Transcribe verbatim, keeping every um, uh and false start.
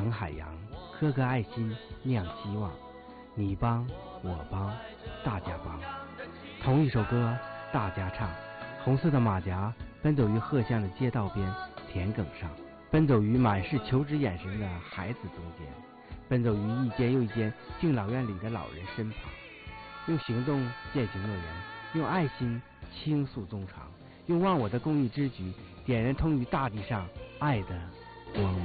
成海洋，颗颗爱心酿希望，你帮我帮大家帮。同一首歌大家唱，红色的马甲奔走于荷香的街道边田埂上，奔走于满是求知眼神的孩子中间，奔走于一间又一间敬老院里的老人身旁，用行动践行诺言，用爱心倾诉衷肠，用忘我的公益之举点燃通于大地上爱的光芒。